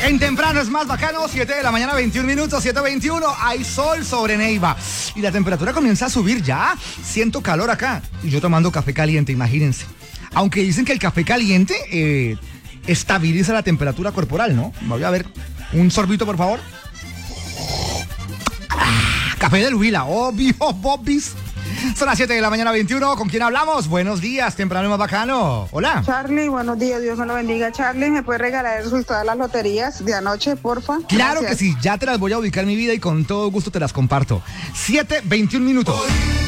En temprano es más bacano, 7 de la mañana, 21 minutos, 7:21. Hay sol sobre Neiva. Y la temperatura comienza a subir ya. Siento calor acá. Y yo tomando café caliente, imagínense. Aunque dicen que el café caliente estabiliza la temperatura corporal, ¿no? Voy a ver. Un sorbito, por favor. Café del Huila, obvio, Bobis. Son las 7 de la mañana, 21. ¿Con quién hablamos? Buenos días, temprano más bacano. Hola. Charlie, buenos días, Dios me lo bendiga. Charlie, ¿me puede regalar el resultado de las loterías de anoche, porfa? Claro Gracias. que sí, ya te las voy a ubicar en mi vida y con todo gusto te las comparto. 7:21 minutos.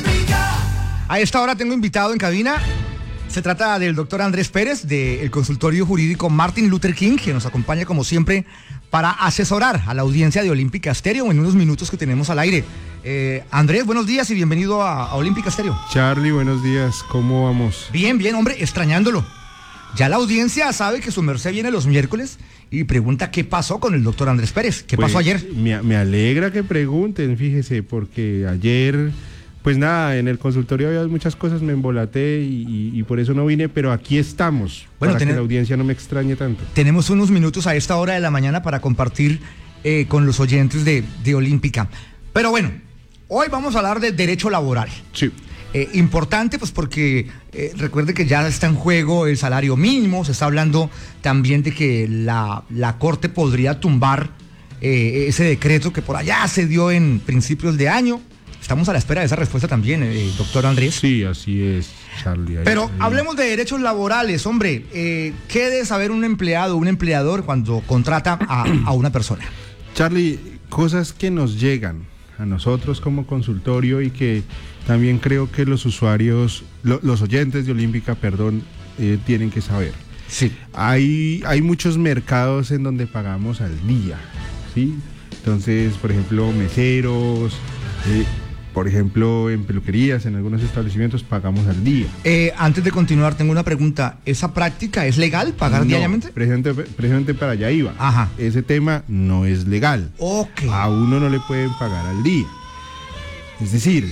A esta hora tengo invitado en cabina. Se trata del doctor Andrés Pérez, del consultorio jurídico Martin Luther King, que nos acompaña como siempre para asesorar a la audiencia de Olímpica Estéreo en unos minutos que tenemos al aire. Andrés, buenos días y bienvenido a Olímpica Estéreo. Charlie, buenos días, ¿cómo vamos? Bien, hombre, extrañándolo. Ya la audiencia sabe que su merced viene los miércoles y pregunta qué pasó con el doctor Andrés Pérez. ¿Qué pasó ayer? Me alegra que pregunten, fíjese, porque ayer, pues nada, en el consultorio había muchas cosas, me embolaté y por eso no vine, pero aquí estamos, para que la audiencia no me extrañe tanto. Tenemos unos minutos a esta hora de la mañana para compartir con los oyentes de Olímpica. Pero bueno, hoy vamos a hablar de derecho laboral. Sí. Importante, pues porque recuerde que ya está en juego el salario mínimo, se está hablando también de que la Corte podría tumbar ese decreto que por allá se dio en principios de año. Estamos a la espera de esa respuesta también, doctor Andrés. Sí, así es, Charlie. Pero hablemos de derechos laborales, hombre. ¿Qué debe saber un empleado, un empleador cuando contrata a una persona? Charlie, cosas que nos llegan a nosotros como consultorio y que también creo que los usuarios, los oyentes de Olímpica, tienen que saber. Sí. Hay muchos mercados en donde pagamos al día, ¿sí? Entonces, por ejemplo, meseros, por ejemplo, en peluquerías, en algunos establecimientos pagamos al día. Antes de continuar, tengo una pregunta. ¿Esa práctica es legal, pagar diariamente? Precisamente para allá iba. Ajá. Ese tema no es legal. Ok. A uno no le pueden pagar al día. Es decir,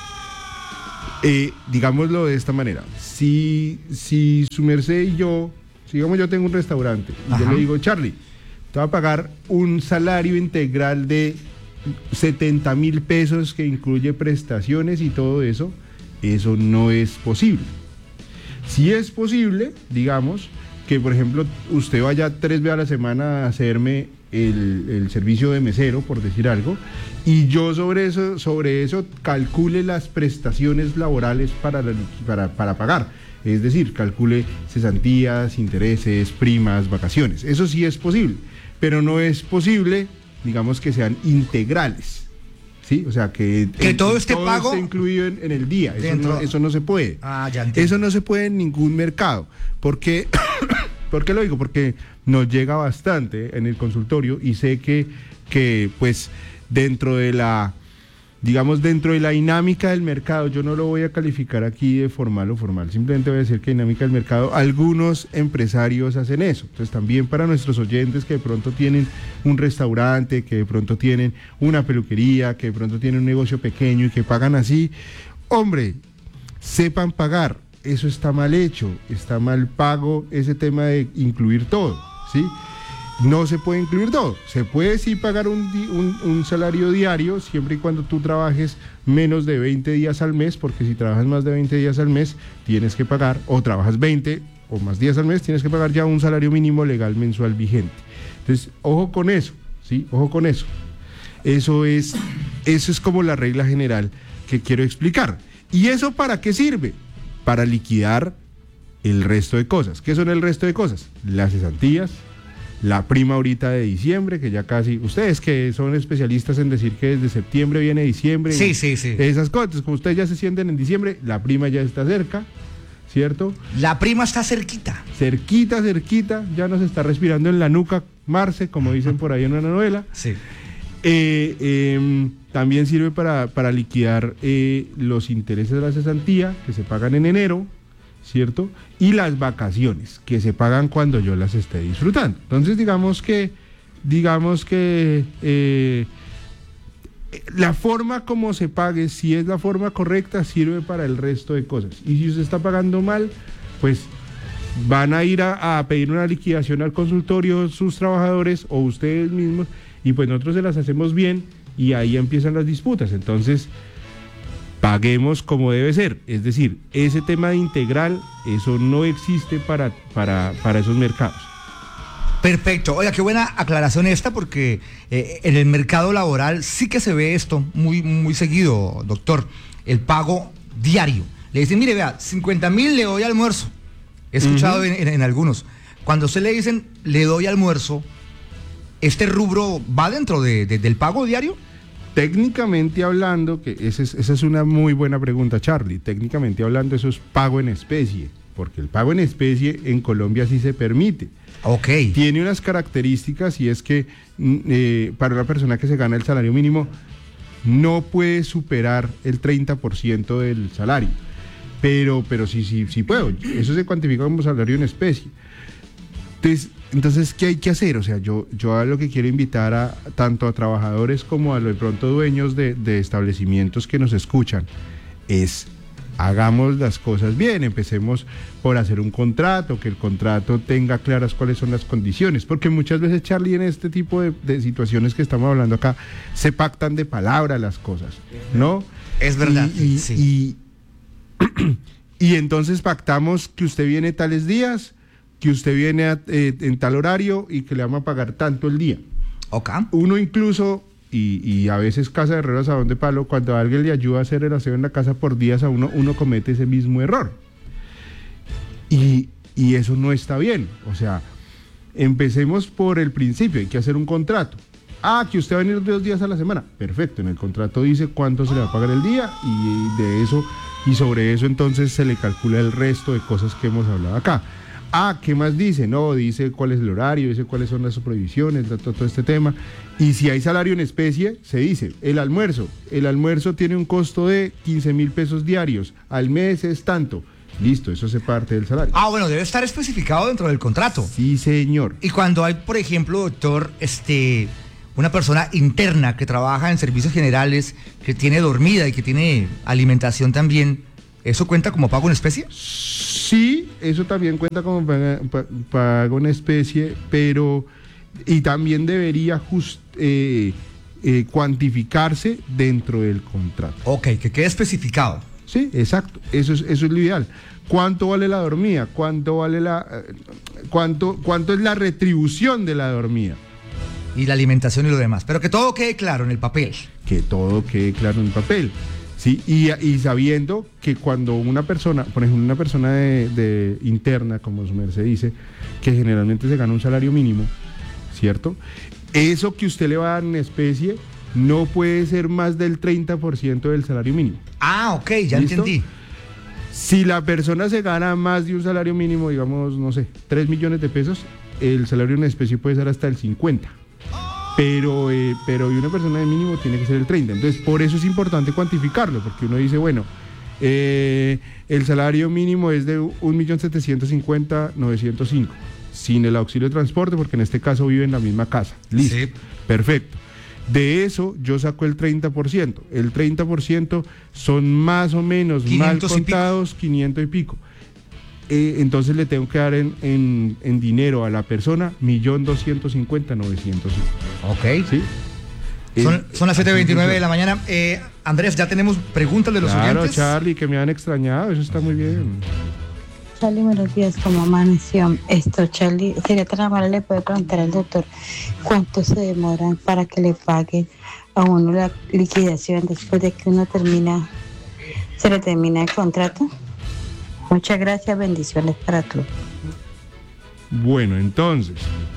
digámoslo de esta manera. Si su merced y yo, digamos yo tengo un restaurante, y yo le digo, Charlie, te voy a pagar un salario integral de 70,000 pesos que incluye prestaciones y todo eso, eso no es posible. Si es posible, digamos, que por ejemplo usted vaya 3 veces a la semana a hacerme el servicio de mesero, por decir algo, y yo sobre eso calcule las prestaciones laborales para pagar. Es decir, calcule cesantías, intereses, primas, vacaciones. Eso sí es posible, pero no es posible, digamos, que sean integrales, ¿sí? O sea, que todo este pago esté incluido en el día. Eso no se puede. Ya entiendo. Eso no se puede en ningún mercado. ¿Por qué lo digo? Porque nos llega bastante en el consultorio y sé que pues dentro de la dinámica del mercado, yo no lo voy a calificar aquí de formal o formal, simplemente voy a decir que dinámica del mercado, algunos empresarios hacen eso. Entonces también para nuestros oyentes que de pronto tienen un restaurante, que de pronto tienen una peluquería, que de pronto tienen un negocio pequeño y que pagan así, hombre, sepan pagar. Eso está mal hecho, está mal pago ese tema de incluir todo, ¿sí? No se puede incluir todo. Se puede sí pagar un salario diario siempre y cuando tú trabajes menos de 20 días al mes, porque si trabajas más de 20 días al mes tienes que pagar, o trabajas 20 o más días al mes, tienes que pagar ya un salario mínimo legal mensual vigente. Entonces, ojo con eso, ¿sí? Ojo con eso. Eso es como la regla general que quiero explicar. ¿Y eso para qué sirve? Para liquidar el resto de cosas. ¿Qué son el resto de cosas? Las cesantías, la prima ahorita de diciembre, que ya casi, ustedes que son especialistas en decir que desde septiembre viene diciembre. Sí. Esas cosas, como ustedes ya se sienten en diciembre, la prima ya está cerca, ¿cierto? La prima está cerquita. Cerquita, ya nos está respirando en la nuca, Marce, como dicen por ahí en una novela. Sí. También sirve para liquidar los intereses de la cesantía, que se pagan en enero, ¿cierto? Y las vacaciones, que se pagan cuando yo las esté disfrutando. Entonces, digamos que la forma como se pague, si es la forma correcta, sirve para el resto de cosas. Y si usted está pagando mal, pues van a ir a pedir una liquidación al consultorio sus trabajadores o ustedes mismos, y pues nosotros se las hacemos bien y ahí empiezan las disputas. Entonces, paguemos como debe ser. Es decir, ese tema de integral, eso no existe para esos mercados. Perfecto. Oiga, qué buena aclaración esta, porque en el mercado laboral sí que se ve esto muy, muy seguido, doctor. El pago diario. Le dicen, mire, vea, 50.000 le doy almuerzo. He escuchado en algunos. Cuando usted le dicen, le doy almuerzo, ¿este rubro va dentro del pago diario? Técnicamente hablando, que esa es una muy buena pregunta, Charlie. Técnicamente hablando, eso es pago en especie, porque el pago en especie en Colombia sí se permite. Ok. Tiene unas características, y es que para una persona que se gana el salario mínimo no puede superar el 30% del salario. Pero sí puedo. Eso se cuantifica como salario en especie. Entonces, ¿qué hay que hacer? O sea, yo a lo que quiero invitar tanto a trabajadores como a de pronto dueños de establecimientos que nos escuchan es: hagamos las cosas bien, empecemos por hacer un contrato, que el contrato tenga claras cuáles son las condiciones, porque muchas veces, Charlie, en este tipo de situaciones que estamos hablando acá, se pactan de palabra las cosas, ¿no? Es verdad, sí. Y entonces pactamos que usted viene tales días, que usted viene en tal horario y que le vamos a pagar tanto el día. Ok. Uno incluso, y a veces casa de herreros sabón de palo, cuando alguien le ayuda a hacer el aseo en la casa por días a uno comete ese mismo error. Y eso no está bien. O sea, empecemos por el principio, hay que hacer un contrato. Que usted va a venir 2 días a la semana. Perfecto, en el contrato dice cuánto se le va a pagar el día, y sobre eso entonces se le calcula el resto de cosas que hemos hablado acá. ¿Qué más dice? No, dice cuál es el horario, dice cuáles son las prohibiciones, todo este tema. Y si hay salario en especie, se dice, el almuerzo tiene un costo de 15.000 pesos diarios, al mes es tanto. Listo, eso se parte del salario. Bueno, debe estar especificado dentro del contrato. Sí, señor. Y cuando hay, por ejemplo, doctor, una persona interna que trabaja en servicios generales, que tiene dormida y que tiene alimentación también, ¿eso cuenta como pago en especie? Sí, eso también cuenta como pago en especie, y también debería cuantificarse dentro del contrato. Ok, que quede especificado. Sí, exacto, eso es lo ideal. ¿Cuánto vale la dormida? ¿Cuánto es la retribución de la dormida? Y la alimentación y lo demás, pero que todo quede claro en el papel. Que todo quede claro en el papel. Sí, y sabiendo que cuando una persona, por ejemplo, una persona de interna, como su merced dice, que generalmente se gana un salario mínimo, ¿cierto? Eso que usted le va a dar en especie no puede ser más del 30% del salario mínimo. Ok, ya ¿Listo? entendí. Si la persona se gana más de un salario mínimo, digamos, no sé, 3 millones de pesos, el salario en especie puede ser hasta el 50%. Pero y una persona de mínimo tiene que ser el 30%. Entonces, por eso es importante cuantificarlo, porque uno dice, bueno, el salario mínimo es de 1.750.905, sin el auxilio de transporte, porque en este caso vive en la misma casa. Listo, sí. Perfecto. De eso yo saco el 30%. El 30% son más o menos, mal contados, 500 y pico. Entonces le tengo que dar en dinero a la persona 1.250.905. Ok. ¿Sí? Son las 7:29 de la mañana. Andrés, ya tenemos preguntas de los oyentes. Claro, Charlie, que me han extrañado, eso está muy bien. Charlie, buenos días, ¿cómo amaneció? Charlie, sería tan amable, le puede preguntar al doctor cuánto se demoran para que le pague a uno la liquidación después de que se le termina el contrato. Muchas gracias, bendiciones para todos. Bueno, entonces,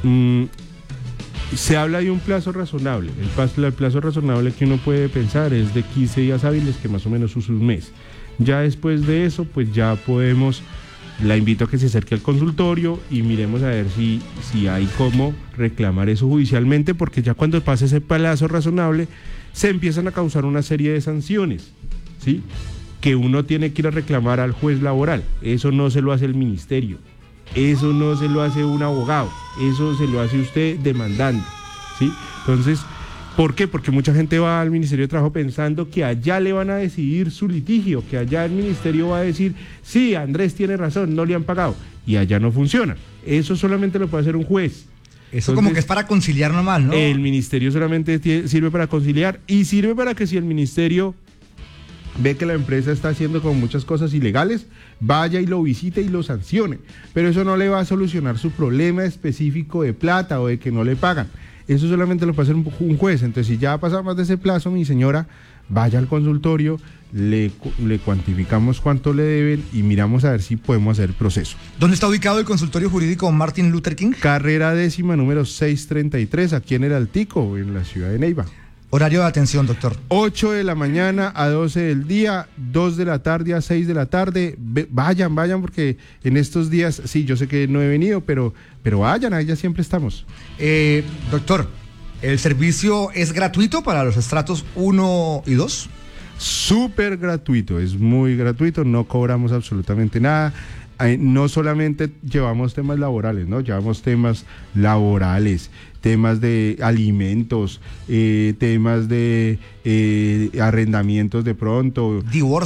se habla de un plazo razonable. El plazo razonable que uno puede pensar es de 15 días hábiles, que más o menos es un mes. Ya después de eso, pues ya podemos, la invito a que se acerque al consultorio y miremos a ver si hay cómo reclamar eso judicialmente, porque ya cuando pase ese plazo razonable, se empiezan a causar una serie de sanciones, ¿sí?, que uno tiene que ir a reclamar al juez laboral. Eso no se lo hace el ministerio, eso no se lo hace un abogado, eso se lo hace usted demandando, ¿sí? Entonces, ¿Por qué? Porque mucha gente va al Ministerio de Trabajo pensando que allá le van a decidir su litigio, que allá el ministerio va a decir, sí, Andrés tiene razón, no le han pagado, y allá no funciona. Eso solamente lo puede hacer un juez. Eso como que es para conciliar nomás, ¿no? El ministerio solamente sirve para conciliar y sirve para que si el ministerio ve que la empresa está haciendo como muchas cosas ilegales, vaya y lo visite y lo sancione. Pero eso no le va a solucionar su problema específico de plata o de que no le pagan. Eso solamente lo puede hacer un juez. Entonces, si ya pasa más de ese plazo, mi señora, vaya al consultorio, le cuantificamos cuánto le deben y miramos a ver si podemos hacer el proceso. ¿Dónde está ubicado el consultorio jurídico Martin Luther King? Carrera 10ª, número 633, aquí en el Altico, en la ciudad de Neiva. Horario de atención, doctor. 8 de la mañana a 12 del día, 2 de la tarde a 6 de la tarde. Vayan, porque en estos días, sí, yo sé que no he venido, pero vayan, ahí ya siempre estamos. Doctor, ¿el servicio es gratuito para los estratos 1 y 2? Súper gratuito, es muy gratuito, no cobramos absolutamente nada. No solamente llevamos temas laborales, ¿no? Llevamos temas laborales, temas de alimentos, temas de arrendamientos de pronto.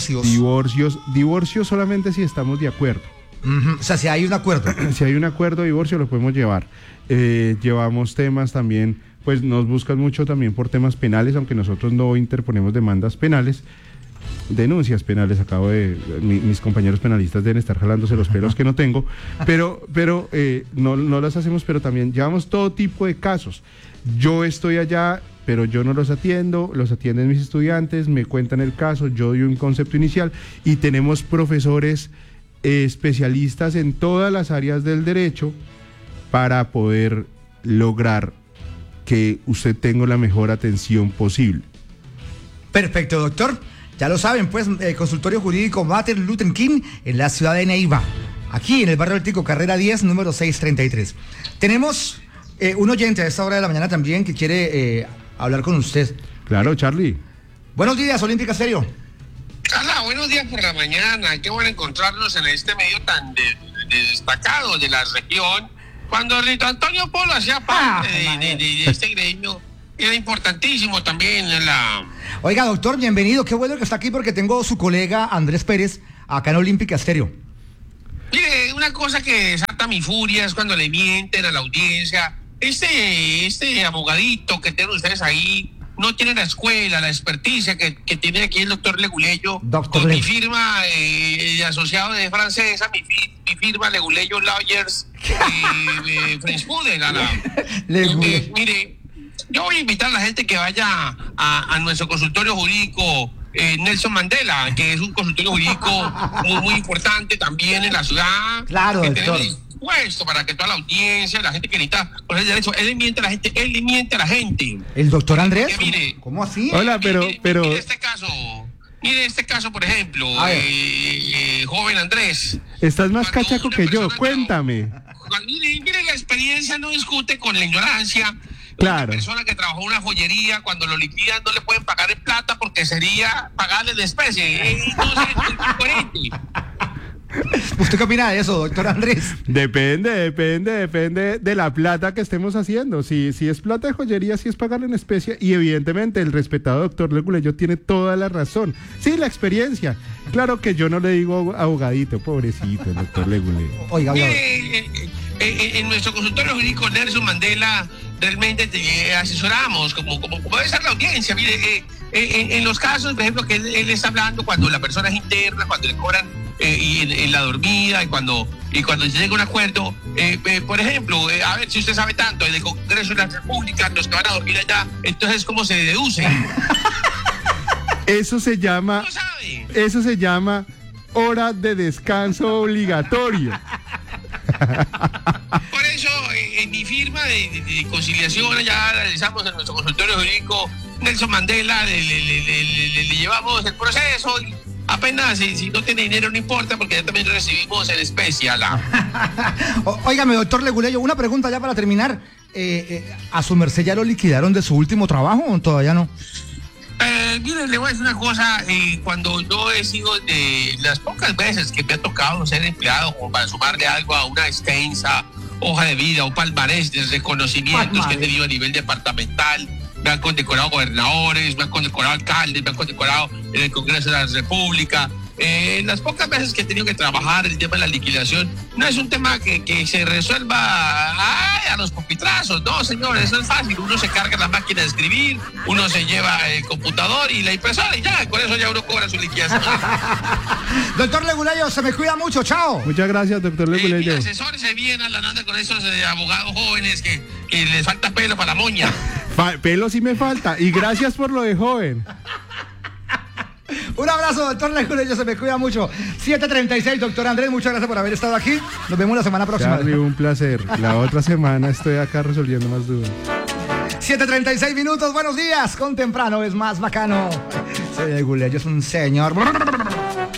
Divorcios solamente si estamos de acuerdo. O sea, si hay un acuerdo. Si hay un acuerdo de divorcio lo podemos llevar. Llevamos temas también, pues nos buscan mucho también por temas penales, aunque nosotros no interponemos demandas penales. Denuncias penales, mis compañeros penalistas deben estar jalándose los pelos que no tengo, pero no las hacemos, pero también llevamos todo tipo de casos. Yo estoy allá, pero yo no los atiendo, los atienden mis estudiantes, me cuentan el caso, yo doy un concepto inicial y tenemos profesores especialistas en todas las áreas del derecho para poder lograr que usted tenga la mejor atención posible. Perfecto, doctor. Ya lo saben, pues, consultorio jurídico Martin Luther King en la ciudad de Neiva, aquí en el barrio Altico, carrera 10, número 633. Tenemos un oyente a esta hora de la mañana también que quiere hablar con usted. Claro, Charlie. Buenos días, Olímpica Estéreo. Hola, buenos días por la mañana. Qué bueno encontrarnos en este medio tan destacado de la región. Cuando Rito Antonio Polo hacía parte de este gremio, era importantísimo también la... Oiga, doctor, bienvenido. Qué bueno que está aquí porque tengo su colega Andrés Pérez acá en Olímpica Estéreo. Mire, una cosa que desata mi furia es cuando le mienten a la audiencia. Este abogadito que tienen ustedes ahí no tiene la escuela, la experticia que tiene aquí el doctor Leguleyo. Con mi firma de asociado de francesa, mi firma Leguleyo Lawyers French Poodle. Mire, yo voy a invitar a la gente que vaya a nuestro consultorio jurídico Nelson Mandela, que es un consultorio jurídico muy importante también en la ciudad. Claro, que doctor. tenemos dispuesto para que toda la audiencia, la gente que necesita conocer el derecho, él le miente a la gente. ¿El doctor Andrés? Porque, mire, ¿cómo así? Hola, pero... Mire este caso, por ejemplo, joven Andrés. Estás más cachaco que yo, cuéntame. Mire, la experiencia no discute con la ignorancia. Claro. Una persona que trabajó en una joyería, cuando lo liquidan no le pueden pagar en plata porque sería pagarle de especie. Entonces es incoherente. ¿Usted qué opina de eso, doctor Andrés? Depende de la plata que estemos haciendo. Si es plata de joyería, si es pagarle en especie. Y evidentemente el respetado doctor Leguleyo tiene toda la razón. Sí, la experiencia. Claro que yo no le digo abogadito, pobrecito, el doctor Leguleyo. Oiga. En nuestro consultorio jurídico Nelson Mandela realmente te asesoramos como puede ser la audiencia. Mire, en los casos, por ejemplo, que él está hablando cuando la persona es interna, cuando le cobran y en la dormida y cuando se llega a un acuerdo, por ejemplo, a ver si usted sabe tanto, en el Congreso de la República, los que van a dormir allá, entonces ¿cómo se deduce? Eso se llama... ¿No sabe? Eso se llama hora de descanso obligatorio. Por eso, en mi firma de conciliación, allá realizamos en nuestro consultorio jurídico Nelson Mandela, le llevamos el proceso y apenas si no tiene dinero no importa porque ya también recibimos en especie. Óigame, doctor Leguleyo, una pregunta ya para terminar. ¿A su merced ya lo liquidaron de su último trabajo o todavía no? Mire, le voy a decir una cosa, cuando yo he sido de las pocas veces que me ha tocado ser empleado como para sumarle algo a una extensa hoja de vida o palmarés de reconocimientos que he tenido a nivel departamental, me han condecorado gobernadores, me han condecorado alcaldes, me han condecorado en el Congreso de la República. Las pocas veces que he tenido que trabajar el tema de la liquidación, no es un tema que se resuelva a los pupitrazos, no, señores, eso es fácil. Uno se carga la máquina de escribir, uno se lleva el computador y la impresora y ya, con eso ya uno cobra su liquidación. Doctor Leguleyo, se me cuida mucho, chao. Muchas gracias, doctor Leguleyo. Mi asesor se viene hablando con esos abogados jóvenes que les falta pelo para la moña. Pelo sí me falta, y gracias por lo de joven. Un abrazo, doctor Leguleyo, se me cuida mucho. 7:36, doctor Andrés, muchas gracias por haber estado aquí. Nos vemos la semana próxima. Charlie, un placer. La otra semana estoy acá resolviendo más dudas. 7:36 minutos, buenos días. Con temprano es más bacano. Leguleyo es un señor.